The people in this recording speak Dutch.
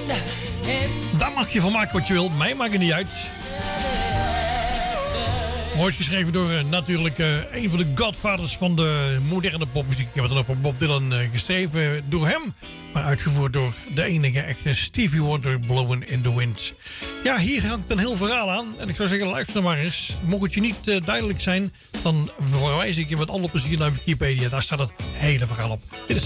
Daar mag je van maken wat je wilt. Mij maakt het niet uit. Mooi geschreven door natuurlijk een van de godfathers van de moderne popmuziek. Ik heb het al over Bob Dylan geschreven door hem. Maar uitgevoerd door de enige echte Stevie Wonder, Blowin' in the Wind. Ja, hier hangt een heel verhaal aan. En ik zou zeggen, luister maar eens. Mocht het je niet duidelijk zijn, dan verwijs ik je met alle plezier naar Wikipedia. Daar staat het hele verhaal op. Dit is